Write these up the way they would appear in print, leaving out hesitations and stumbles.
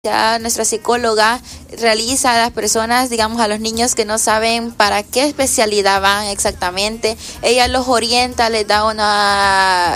Ya nuestra psicóloga realiza a las personas, digamos a los niños que no saben para qué especialidad van exactamente, ella los orienta, les da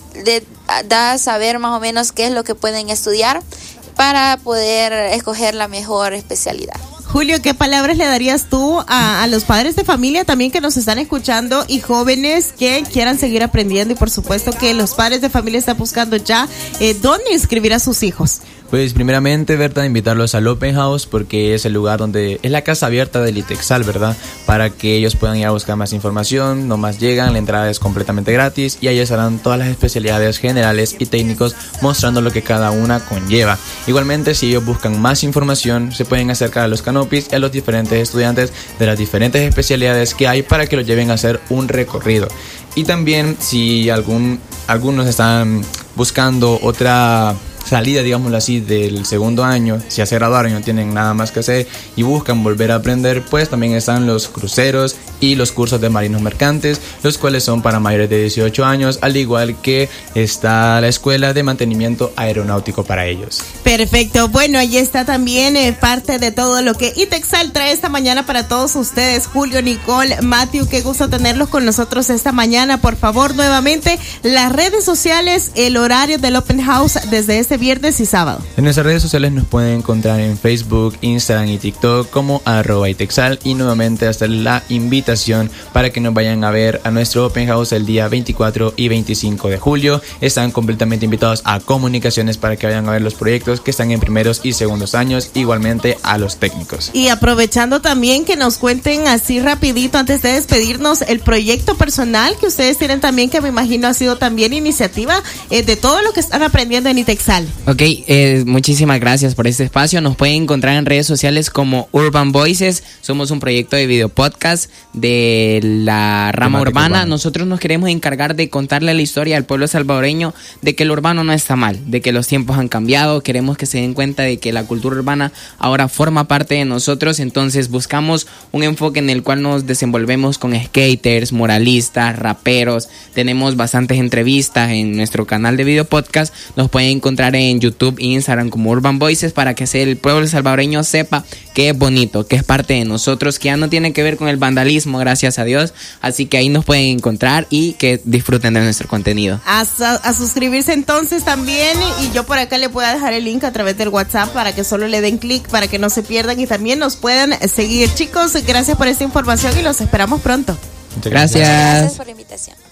da a saber más o menos qué es lo que pueden estudiar para poder escoger la mejor especialidad. Julio, ¿qué palabras le darías tú a los padres de familia también que nos están escuchando y jóvenes que quieran seguir aprendiendo? Y por supuesto que los padres de familia están buscando ya dónde inscribir a sus hijos. Pues primeramente, Berta, invitarlos al Open House porque es el lugar donde es la casa abierta del ITEXAL, ¿verdad? Para que ellos puedan ir a buscar más información, nomás llegan, la entrada es completamente gratis y ahí estarán todas las especialidades generales y técnicos mostrando lo que cada una conlleva. Igualmente, si ellos buscan más información, se pueden acercar a los canopis y a los diferentes estudiantes de las diferentes especialidades que hay para que los lleven a hacer un recorrido. Y también, si algunos están buscando otra salida, digámoslo así, del segundo año, si ya se graduaron y no tienen nada más que hacer y buscan volver a aprender, pues también están los cruceros y los cursos de marinos mercantes, los cuales son para mayores de 18 años, al igual que está la escuela de mantenimiento aeronáutico para ellos. Perfecto, bueno, ahí está también parte de todo lo que ITEXAL trae esta mañana para todos ustedes. Julio, Nicole, Matthew, qué gusto tenerlos con nosotros esta mañana. Por favor, nuevamente, las redes sociales, el horario del Open House desde este viernes y sábado. En nuestras redes sociales nos pueden encontrar en Facebook, Instagram y TikTok como @ITEXAL, y nuevamente hasta la invitación para que nos vayan a ver a nuestro Open House el día 24 y 25 de julio. Están completamente invitados a comunicaciones para que vayan a ver los proyectos que están en primeros y segundos años, igualmente a los técnicos. Y aprovechando también que nos cuenten así rapidito antes de despedirnos el proyecto personal que ustedes tienen también, que me imagino ha sido también iniciativa de todo lo que están aprendiendo en ITEXAL. Ok, muchísimas gracias por este espacio. Nos pueden encontrar en redes sociales como Urban Voices. Somos un proyecto de video podcast de la rama urbana. Nosotros nos queremos encargar de contarle la historia al pueblo salvadoreño de que lo urbano no está mal, de que los tiempos han cambiado. Queremos que se den cuenta de que la cultura urbana ahora forma parte de nosotros. Entonces buscamos un enfoque en el cual nos desenvolvemos con skaters, muralistas, raperos. Tenemos bastantes entrevistas en nuestro canal de video podcast. Nos pueden encontrar en YouTube e Instagram como Urban Voices para que el pueblo salvadoreño sepa que es bonito, que es parte de nosotros, que ya no tiene que ver con el vandalismo, gracias a Dios. Así que ahí nos pueden encontrar y que disfruten de nuestro contenido. A suscribirse entonces también, y yo por acá le voy a dejar el link a través del WhatsApp para que solo le den clic, para que no se pierdan y también nos puedan seguir. Chicos, gracias por esta información y los esperamos pronto. Muchas gracias. Gracias por la invitación.